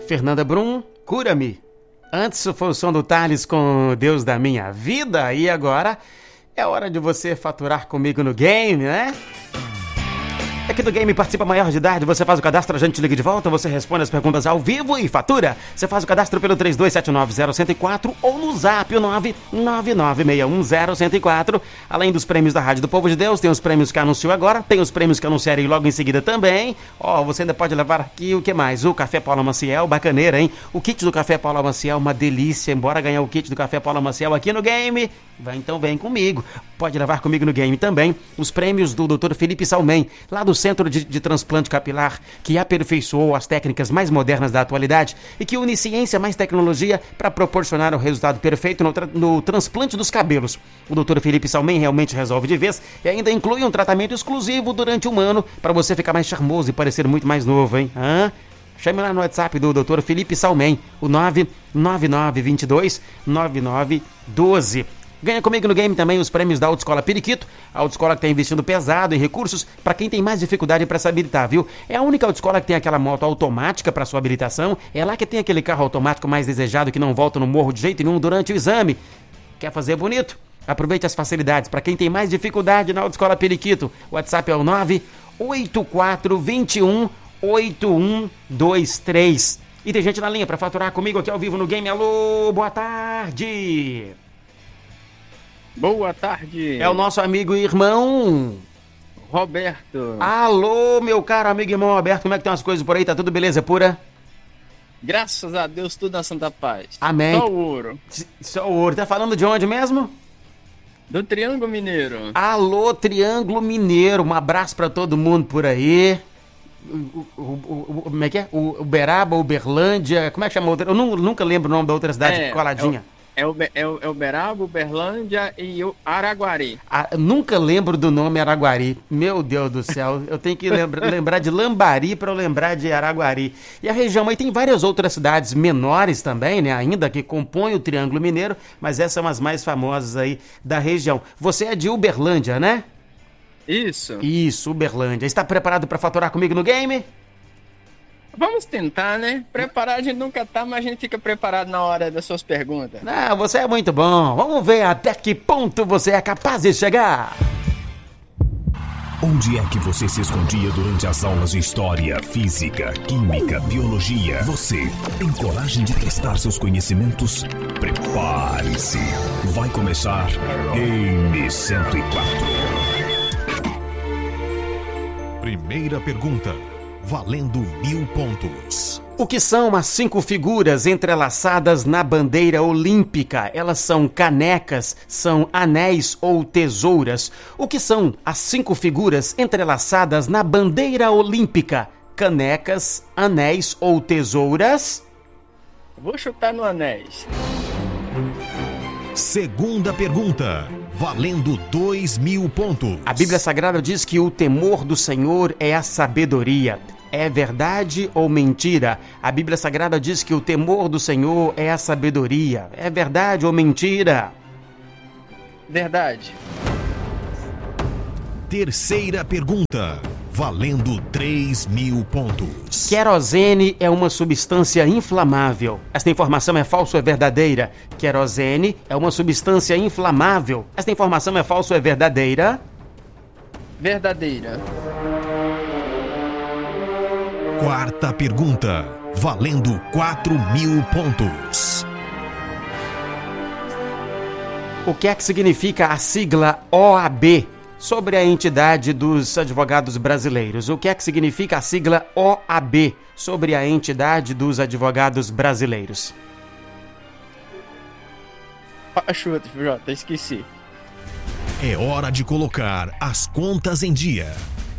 Fernanda Brum, Cura-me. Antes foi o som do Thales com Deus da Minha Vida, e agora é hora de você faturar comigo no game, né? Aqui do game participa maior de idade, você faz o cadastro, a gente liga de volta, você responde as perguntas ao vivo e fatura. Você faz o cadastro pelo 32790104 ou no zap o 999610104. Além dos prêmios da Rádio do Povo de Deus, tem os prêmios que anunciou agora, tem os prêmios que anunciarei logo em seguida também. Você ainda pode levar aqui o que mais? O Café Paula Maciel, bacaneira, hein? O kit do Café Paula Maciel, uma delícia. Embora ganhar o kit do Café Paula Maciel aqui no game, então vem comigo. Pode levar comigo no game também os prêmios do Dr. Felipe Salmen, lá do Centro de Transplante Capilar, que aperfeiçoou as técnicas mais modernas da atualidade e que une ciência mais tecnologia para proporcionar o resultado perfeito no transplante dos cabelos. O Dr. Felipe Salmen realmente resolve de vez e ainda inclui um tratamento exclusivo durante um ano para você ficar mais charmoso e parecer muito mais novo, hein? Chame lá no WhatsApp do Dr. Felipe Salmen, o 999229912. Ganha comigo no game também os prêmios da Autoescola Periquito, a autoescola que está investindo pesado em recursos para quem tem mais dificuldade para se habilitar, viu? É a única autoescola que tem aquela moto automática para sua habilitação, é lá que tem aquele carro automático mais desejado que não volta no morro de jeito nenhum durante o exame. Quer fazer bonito? Aproveite as facilidades para quem tem mais dificuldade na Autoescola Periquito. O WhatsApp é o 984218123. E tem gente na linha para faturar comigo aqui ao vivo no game. Alô, boa tarde! Boa tarde. É o nosso amigo e irmão Roberto. Alô, meu caro amigo e irmão Roberto, como é que estão as coisas por aí? Tá tudo beleza pura? Graças a Deus, tudo na santa paz. Amém. Só o ouro. Só o ouro. Tá falando de onde mesmo? Do Triângulo Mineiro. Alô, Triângulo Mineiro. Um abraço pra todo mundo por aí. Como é que é? Uberaba, Uberlândia. Como é que chama outra? Eu nunca lembro o nome da outra cidade coladinha. É Uberaba, Uberlândia e o Araguari. Nunca lembro do nome Araguari. Meu Deus do céu. Eu tenho que lembrar de Lambari para eu lembrar de Araguari. E a região aí tem várias outras cidades menores também, né? Ainda que compõem o Triângulo Mineiro, mas essas são as mais famosas aí da região. Você é de Uberlândia, né? Isso. Isso, Uberlândia. Está preparado para faturar comigo no game? Vamos tentar, né? Preparar a gente nunca tá, mas a gente fica preparado na hora das suas perguntas. Não, você é muito bom. Vamos ver até que ponto você é capaz de chegar. Onde é que você se escondia durante as aulas de História, Física, Química, Biologia? Você tem coragem de testar seus conhecimentos? Prepare-se. Vai começar Game 104. Primeira pergunta. Valendo 1000 pontos. O que são as 5 figuras entrelaçadas na bandeira olímpica? Elas são canecas, são anéis ou tesouras? O que são as 5 figuras entrelaçadas na bandeira olímpica? Canecas, anéis ou tesouras? Vou chutar no anéis. Segunda pergunta. Valendo 2000 pontos. A Bíblia Sagrada diz que o temor do Senhor é a sabedoria. É verdade ou mentira? A Bíblia Sagrada diz que o temor do Senhor é a sabedoria. É verdade ou mentira? Verdade. Terceira pergunta. Valendo 3000 pontos. Querosene é uma substância inflamável. Esta informação é falsa ou é verdadeira? Querosene é uma substância inflamável. Esta informação é falsa ou é verdadeira? Verdadeira. Quarta pergunta. Valendo 4000 pontos. O que é que significa a sigla OAB? Sobre a entidade dos advogados brasileiros. O que é que significa a sigla OAB sobre a entidade dos advogados brasileiros? Chuta, Jota, esqueci. É hora de colocar as contas em dia.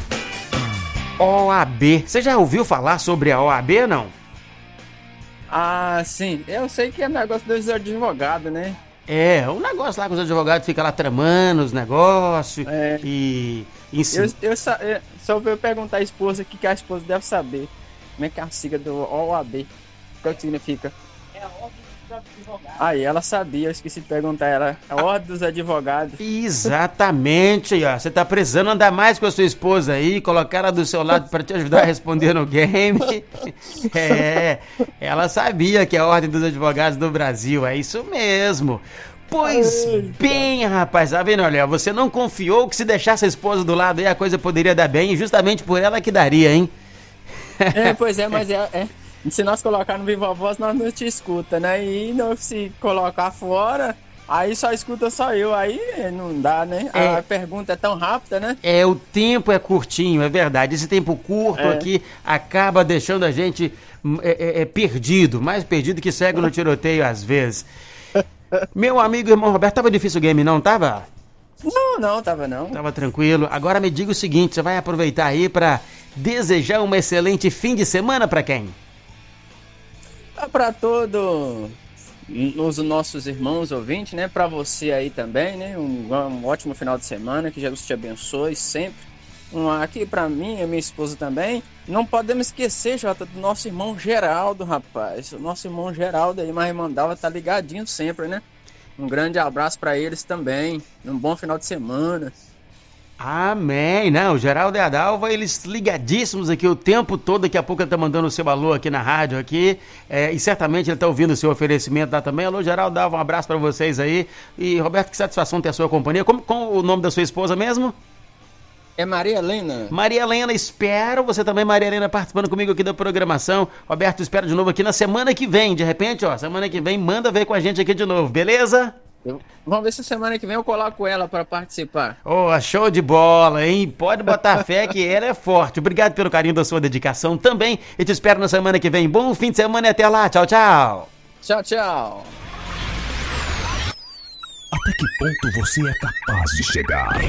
OAB. Você já ouviu falar sobre a OAB, não? Ah, sim. Eu sei que é negócio dos advogados, né? É, um negócio lá que os advogados ficam lá tramando os negócios e eu só vou perguntar à esposa que a esposa deve saber. Como é que é a sigla do OAB? O que significa? Aí, ela sabia, eu esqueci de perguntar ela. A ordem dos advogados. Exatamente, ó. Você tá precisando andar mais com a sua esposa aí, colocar ela do seu lado para te ajudar a responder no game. Ela sabia que é a ordem dos advogados do Brasil, é isso mesmo. Pois bem, rapaz, tá vendo? Olha, você não confiou que se deixasse a esposa do lado aí a coisa poderia dar bem, e justamente por ela que daria, hein? Pois é, mas se nós colocar no Viva Voz, nós não te escuta, né? E não, se colocar fora, aí só escuta só eu, aí não dá, né? A pergunta é tão rápida, né? O tempo é curtinho, é verdade. Esse tempo curto aqui acaba deixando a gente perdido, mais perdido que cego no tiroteio às vezes. Meu amigo irmão Roberto, tava difícil o game, não tava? Não, tava não. Tava tranquilo. Agora me diga o seguinte, você vai aproveitar aí pra desejar um excelente fim de semana pra quem? Pra todos os nossos irmãos ouvintes, né? Pra você aí também, né? Um ótimo final de semana, que Jesus te abençoe sempre. Aqui pra mim e minha esposa também. Não podemos esquecer, Jota, do nosso irmão Geraldo, rapaz. O nosso irmão Geraldo aí, mas mandava tá ligadinho sempre, né? Um grande abraço pra eles também. Um bom final de semana. Amém. Não, o Geraldo e a Dalva, eles ligadíssimos aqui o tempo todo. Daqui a pouco ele tá mandando o seu alô aqui na rádio aqui. E certamente ele tá ouvindo o seu oferecimento lá também. Alô, Geraldo, Dalva, um abraço pra vocês aí. E, Roberto, que satisfação ter a sua companhia. Como o nome da sua esposa mesmo? É Maria Helena. Maria Helena, espero você também, Maria Helena, participando comigo aqui da programação. Roberto, espero de novo aqui na semana que vem. De repente, semana que vem, manda ver com a gente aqui de novo, beleza? Vamos ver se semana que vem eu coloco ela para participar. Show de bola, hein? Pode botar fé que ela é forte. Obrigado pelo carinho da sua dedicação também. E te espero na semana que vem. Bom fim de semana e até lá. Tchau, tchau. Tchau, tchau. Até que ponto você é capaz de chegar?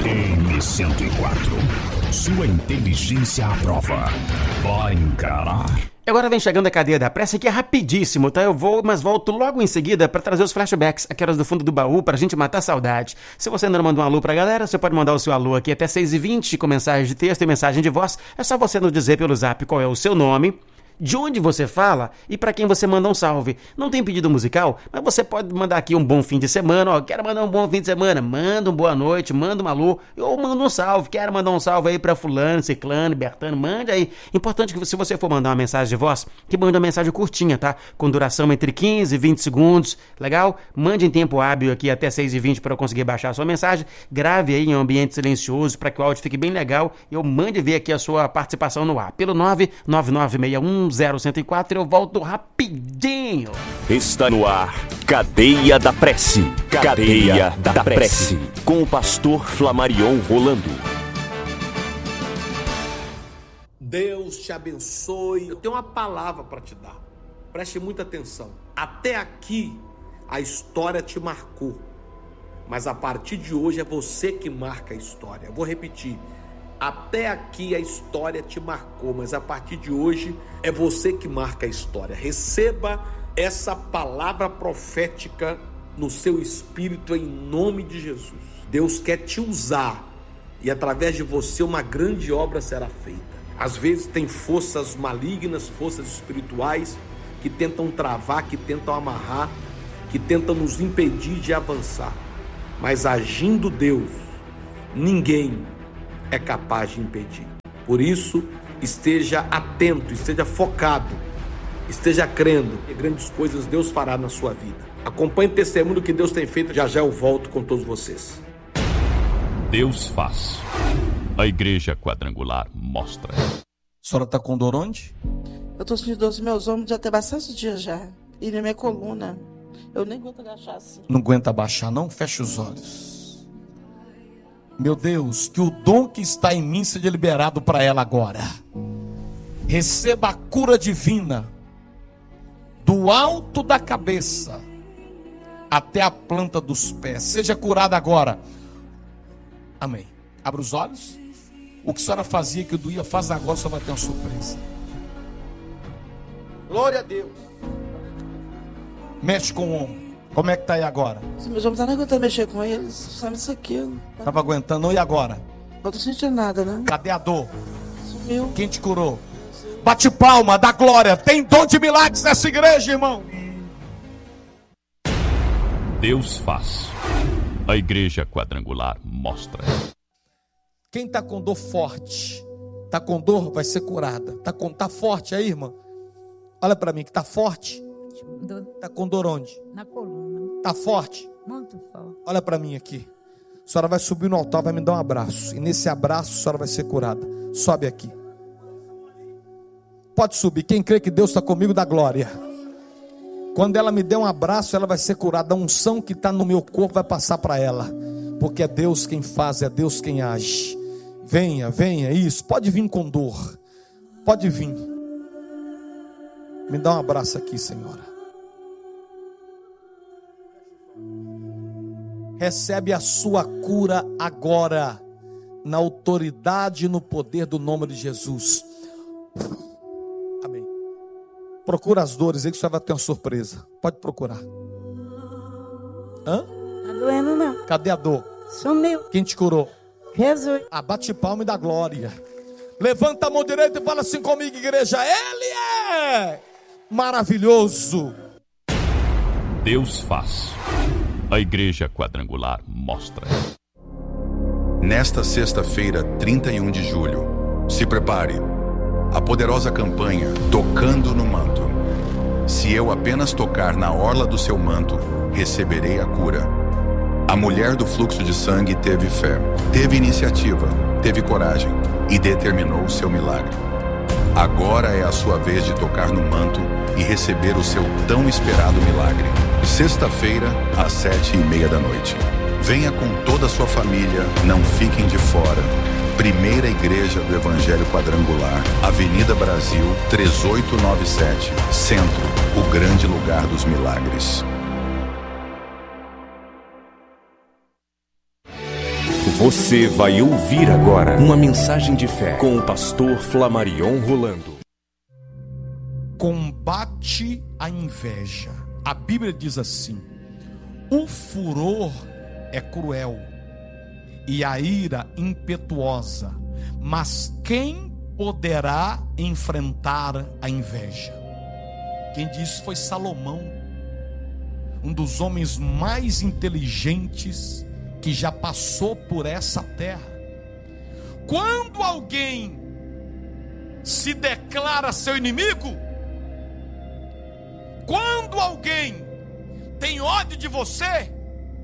M104. Sua inteligência à prova. Vai encarar? Agora vem chegando a cadeia da pressa, que é rapidíssimo, tá? Mas volto logo em seguida para trazer os flashbacks, aquelas do fundo do baú, pra gente matar a saudade. Se você ainda não mandou um alô pra galera, você pode mandar o seu alô aqui até 6h20, com mensagem de texto e mensagem de voz. É só você nos dizer pelo zap qual é o seu nome, de onde você fala e para quem você manda um salve. Não tem pedido musical, mas você pode mandar aqui um bom fim de semana. Quero mandar um bom fim de semana, manda um boa noite, manda um alô, ou manda um salve. Quero mandar um salve aí para fulano, ciclano, bertano, mande aí. Importante que se você for mandar uma mensagem de voz, que mande uma mensagem curtinha, tá? Com duração entre 15 e 20 segundos, legal? Mande em tempo hábil aqui até 6h20 para eu conseguir baixar a sua mensagem. Grave aí em um ambiente silencioso para que o áudio fique bem legal e eu mande ver aqui a sua participação no ar. Pelo 999610104, eu volto rapidinho. Está no ar, Cadeia da Prece. Cadeia da Prece. Com o pastor Flamarion Rolando. Deus te abençoe. Eu tenho uma palavra para te dar. Preste muita atenção. Até aqui, a história te marcou. Mas a partir de hoje é você que marca a história. Eu vou repetir. Até aqui a história te marcou, mas a partir de hoje é você que marca a história. Receba essa palavra profética no seu espírito em nome de Jesus. Deus quer te usar e através de você uma grande obra será feita. Às vezes tem forças malignas, forças espirituais que tentam travar, que tentam amarrar, que tentam nos impedir de avançar. Mas agindo Deus, ninguém é capaz de impedir. Por isso, esteja atento, esteja focado, esteja crendo que grandes coisas Deus fará na sua vida. Acompanhe o testemunho que Deus tem feito. Já já eu volto com todos vocês. Deus faz. A Igreja Quadrangular mostra. A senhora tá com dor onde? Eu tô sentindo dor nos meus ombros já tem bastante dias já. E na minha coluna. Eu nem aguento agachar assim. Não aguenta abaixar não? Feche os olhos. Meu Deus, que o dom que está em mim seja liberado para ela agora. Receba a cura divina. Do alto da cabeça até a planta dos pés. Seja curada agora. Amém. Abra os olhos. O que a senhora fazia que doía, faz agora, só vai ter uma surpresa. Glória a Deus. Mexe com o ombro. Como é que tá aí agora? Se meus ombros não estão aguentando mexer com eles, sabe isso aqui. Tava aguentando, e agora? Não tô sentindo nada, né? Cadê a dor? Sumiu. Quem te curou? Bate palma, dá glória. Tem dom de milagres nessa igreja, irmão. Deus faz. A Igreja Quadrangular mostra. Quem está com dor forte, está com dor, vai ser curada. Tá forte aí, irmã? Olha para mim, que está forte. Está com dor onde? Na coluna. Está forte? Muito forte. Olha para mim aqui. A senhora vai subir no altar, vai me dar um abraço. E nesse abraço a senhora vai ser curada. Sobe aqui. Pode subir. Quem crê que Deus está comigo, dá glória. Quando ela me der um abraço, ela vai ser curada. A unção que está no meu corpo vai passar para ela. Porque é Deus quem faz, é Deus quem age. Venha, venha, isso. Pode vir com dor. Pode vir. Me dá um abraço aqui, Senhora. Recebe a sua cura agora, na autoridade e no poder do nome de Jesus. Amém. Procura as dores aí que você vai ter uma surpresa. Pode procurar. Hã? Tá doendo não. Cadê a dor? Sumiu. Quem te curou? Jesus. Bate palma e dá glória. Levanta a mão direita e fala assim comigo, igreja. Ele é maravilhoso. Deus faz. A Igreja Quadrangular mostra. Nesta sexta-feira, 31 de julho, se prepare. A poderosa campanha Tocando no Manto. Se eu apenas tocar na orla do seu manto, receberei a cura. A mulher do fluxo de sangue teve fé, teve iniciativa, teve coragem e determinou o seu milagre. Agora é a sua vez de tocar no manto e receber o seu tão esperado milagre. Sexta-feira, às 7:30 da noite. Venha com toda a sua família, não fiquem de fora. Primeira Igreja do Evangelho Quadrangular, Avenida Brasil, 3897, Centro, o grande lugar dos milagres. Você vai ouvir agora uma mensagem de fé com o pastor Flamarion Rolando. Combate a inveja. A Bíblia diz assim: o furor é cruel e a ira impetuosa, mas quem poderá enfrentar a inveja? Quem disse foi Salomão, um dos homens mais inteligentes que já passou por essa terra. Quando alguém se declara seu inimigo, quando alguém tem ódio de você,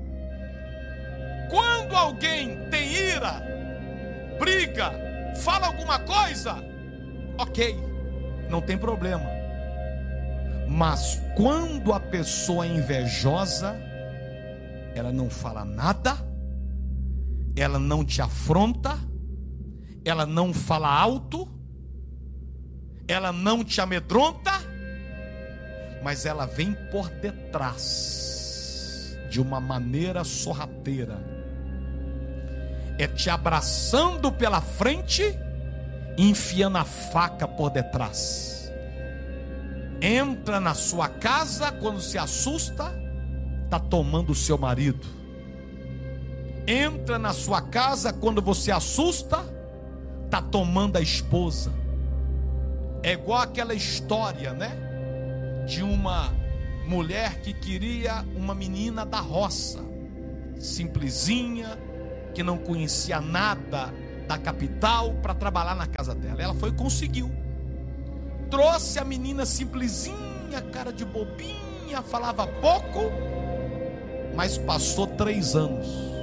quando alguém tem ira, briga, fala alguma coisa, ok, não tem problema. Mas quando a pessoa é invejosa, ela não fala nada, ela não te afronta, ela não fala alto, ela não te amedronta, mas ela vem por detrás de uma maneira sorrateira, é te abraçando pela frente e enfiando a faca por detrás. Entra na sua casa, quando se assusta, está tomando o seu marido. Entra na sua casa, quando você assusta, está tomando a esposa. É igual aquela história, né? De uma mulher que queria uma menina da roça, simplesinha, que não conhecia nada da capital, para trabalhar na casa dela. Ela foi e conseguiu. Trouxe a menina simplesinha, cara de bobinha, falava pouco, mas passou 3 anos.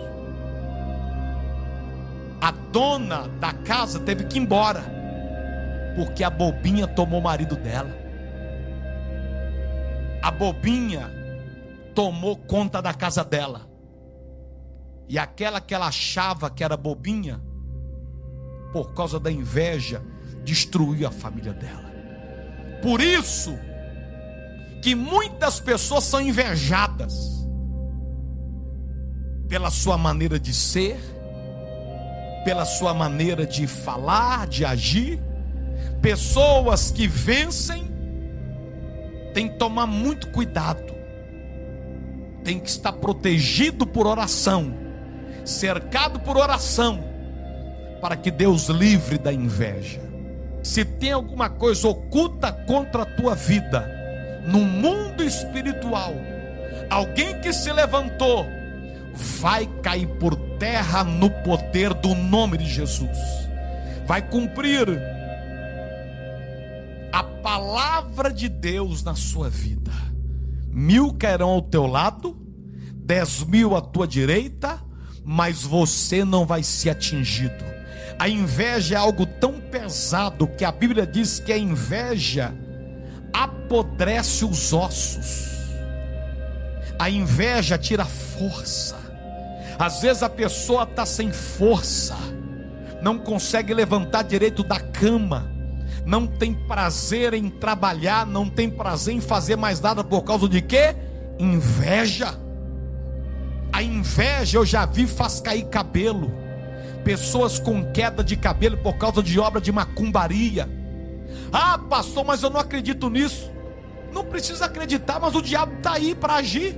A dona da casa teve que ir embora, porque a bobinha tomou o marido dela. A bobinha tomou conta da casa dela. E aquela que ela achava que era bobinha, por causa da inveja, destruiu a família dela. Por isso que muitas pessoas são invejadas pela sua maneira de ser, pela sua maneira de falar, de agir. Pessoas que vencem tem que tomar muito cuidado, tem que estar protegido por oração, cercado por oração, para que Deus livre da inveja. Se tem alguma coisa oculta contra a tua vida, no mundo espiritual, alguém que se levantou, vai cair por terra no poder do nome de Jesus. Vai cumprir a palavra de Deus na sua vida. 1000 cairão ao teu lado, 10.000 à tua direita, mas você não vai ser atingido. A inveja é algo tão pesado que a Bíblia diz que a inveja apodrece os ossos. A inveja tira força. Às vezes a pessoa está sem força, não consegue levantar direito da cama, não tem prazer em trabalhar, não tem prazer em fazer mais nada por causa de quê? Inveja. A inveja, eu já vi, faz cair cabelo. Pessoas com queda de cabelo por causa de obra de macumbaria. Ah, pastor, mas eu não acredito nisso. Não precisa acreditar, mas o diabo está aí para agir.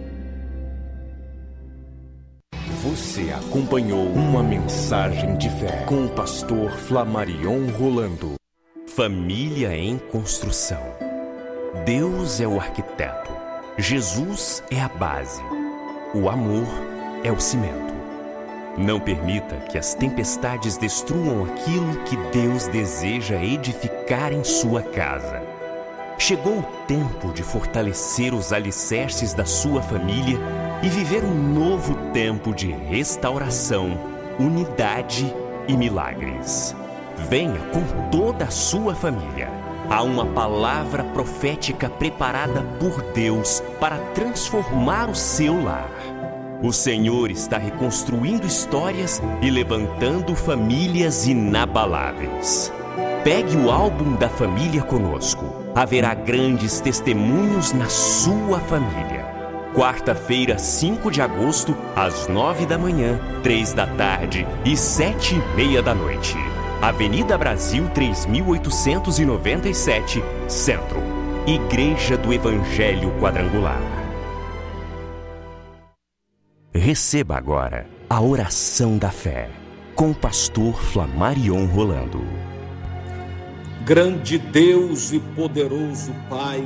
Você acompanhou uma mensagem de fé com o pastor Flamarion Rolando. Família em construção. Deus é o arquiteto. Jesus é a base. O amor é o cimento. Não permita que as tempestades destruam aquilo que Deus deseja edificar em sua casa. Chegou o tempo de fortalecer os alicerces da sua família e viver um novo tempo de restauração, unidade e milagres. Venha com toda a sua família. Há uma palavra profética preparada por Deus para transformar o seu lar. O Senhor está reconstruindo histórias e levantando famílias inabaláveis. Pegue o álbum da família conosco. Haverá grandes testemunhos na sua família. Quarta-feira, 5 de agosto, às 9 da manhã, 3 da tarde e 7:30 da noite. Avenida Brasil 3897, Centro. Igreja do Evangelho Quadrangular. Receba agora a oração da fé com o pastor Flamarion Rolando. Grande Deus e poderoso Pai,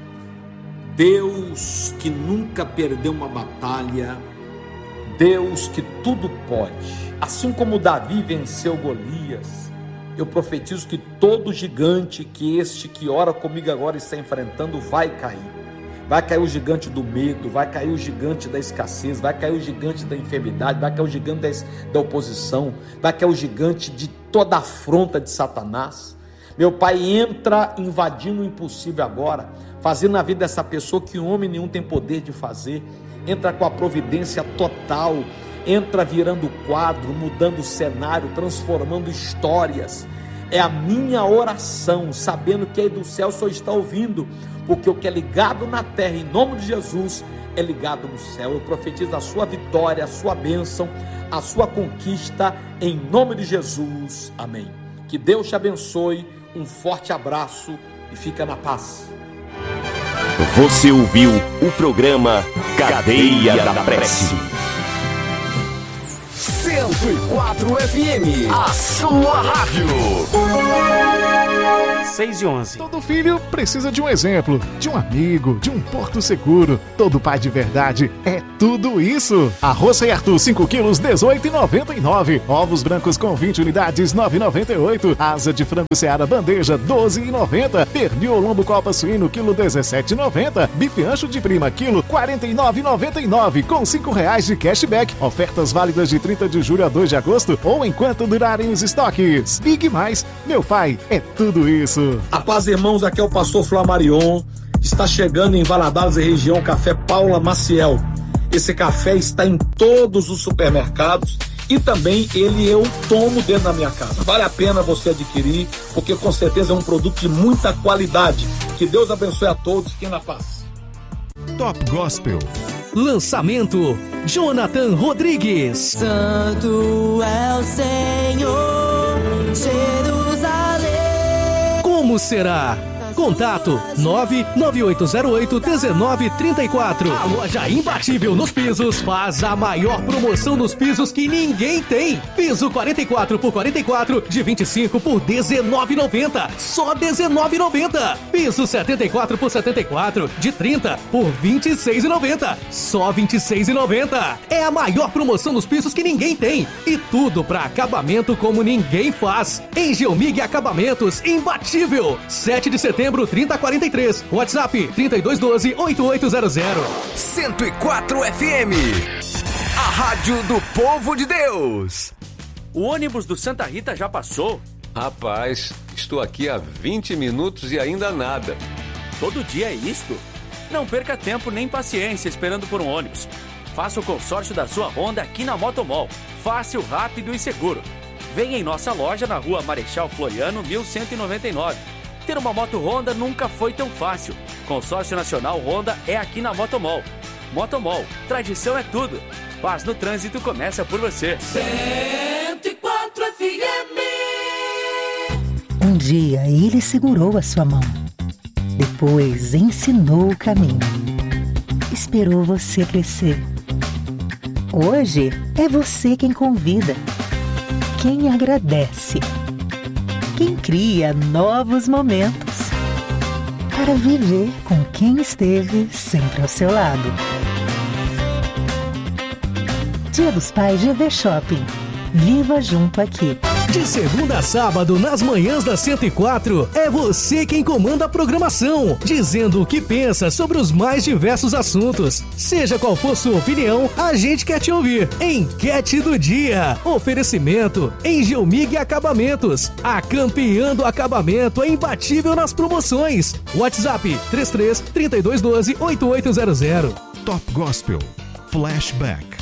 Deus que nunca perdeu uma batalha, Deus que tudo pode. Assim como Davi venceu Golias, eu profetizo que todo gigante que este que ora comigo agora está enfrentando vai cair. Vai cair o gigante do medo, vai cair o gigante da escassez, vai cair o gigante da enfermidade, vai cair o gigante da oposição, vai cair o gigante de toda a afronta de Satanás. Meu Pai, entra invadindo o impossível agora, fazendo na vida dessa pessoa que homem nenhum tem poder de fazer. Entra com a providência total, entra virando quadro, mudando o cenário, transformando histórias. É a minha oração, sabendo que aí do céu só está ouvindo, porque o que é ligado na terra, em nome de Jesus, é ligado no céu. Eu profetizo a sua vitória, a sua bênção, a sua conquista, em nome de Jesus. Amém. Que Deus te abençoe, um forte abraço e fica na paz. Você ouviu o programa Cadeia da Prece. 104 FM, a sua rádio. 6:11. Todo filho precisa de um exemplo, de um amigo, de um porto seguro. Todo pai de verdade é tudo isso. Arroz Rei Arthur 5 quilos, 18,99. Ovos brancos com 20 unidades, 9,98. Asa de frango Seara bandeja, 12,90. Pernil lombo copa suíno, quilo 17,90. Bife ancho de prima, quilo 49,99. Com R$5 de cashback. Ofertas válidas de 30 de julho a 2 de agosto ou enquanto durarem os estoques. Ligue mais, meu pai é tudo isso. A paz, irmãos, aqui é o pastor Flamarion. Está chegando em Valadares e região Café Paula Maciel. Esse café está em todos os supermercados e também eu tomo dentro da minha casa. Vale a pena você adquirir, porque com certeza é um produto de muita qualidade. Que Deus abençoe a todos. Fiquem na paz. Top Gospel. Lançamento: Jonathan Rodrigues. Santo é o Senhor, Jerusalém. Como será? Contato 99808-1934. A loja imbatível nos pisos faz a maior promoção nos pisos que ninguém tem. Piso 44 por 44 de 25 por R$19,90. Só R$19,90. Piso 74 por 74 de 30 por R$26,90. Só R$26,90. É a maior promoção nos pisos que ninguém tem. E tudo para acabamento como ninguém faz. Em Geomig Acabamentos, imbatível. 7 de setembro, 3043. WhatsApp 3212-8800. 104 FM. A rádio do povo de Deus. O ônibus do Santa Rita já passou? Rapaz, estou aqui há 20 minutos e ainda nada. Todo dia é isto? Não perca tempo nem paciência esperando por um ônibus. Faça o consórcio da sua Honda aqui na Motomol. Fácil, rápido e seguro. Venha em nossa loja na rua Marechal Floriano, 1199. Ter uma moto Honda nunca foi tão fácil. Consórcio Nacional Honda é aqui na Motomol. Motomol, tradição é tudo. Paz no trânsito começa por você. 104 FM. Um dia ele segurou a sua mão. Depois ensinou o caminho. Esperou você crescer. Hoje é você quem convida, quem agradece, quem cria novos momentos para viver com quem esteve sempre ao seu lado. Dia dos Pais GV Shopping. Viva junto aqui. De segunda a sábado, nas manhãs da 104, é você quem comanda a programação, dizendo o que pensa sobre os mais diversos assuntos. Seja qual for sua opinião, a gente quer te ouvir. Enquete do dia. Oferecimento em Geomig Acabamentos. A campeã do acabamento é imbatível nas promoções. WhatsApp 33 3212 8800. Top Gospel Flashback.